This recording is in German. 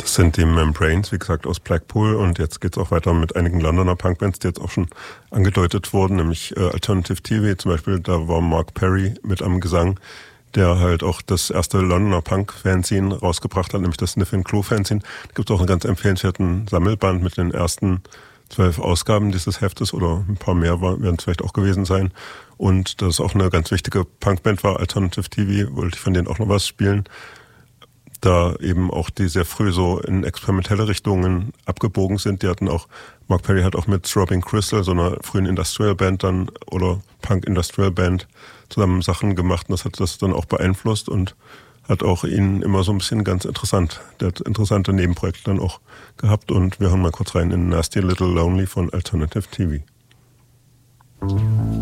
Das sind die Membranes, wie gesagt, aus Blackpool, und jetzt geht's auch weiter mit einigen Londoner Punkbands, die jetzt auch schon angedeutet wurden, nämlich Alternative TV zum Beispiel, da war Mark Perry mit am Gesang, der halt auch das erste Londoner Punk-Fanzine rausgebracht hat, nämlich das Sniffin' Clue-Fanzine. Da gibt es auch einen ganz empfehlenswerten Sammelband mit den ersten 12 Ausgaben dieses Heftes, oder ein paar mehr werden es vielleicht auch gewesen sein. Und das ist auch eine ganz wichtige Punkband war, Alternative TV, wollte ich von denen auch noch was spielen. Da eben auch die sehr früh so in experimentelle Richtungen abgebogen sind. Die hatten auch, Mark Perry hat auch mit Throbbing Crystal, so einer frühen Industrial Band dann, oder Punk Industrial Band, zusammen Sachen gemacht, und das hat das dann auch beeinflusst und hat auch ihn immer so ein bisschen ganz interessant. Der hat interessante Nebenprojekte dann auch gehabt, und wir hören mal kurz rein in Nasty Little Lonely von Alternative TV.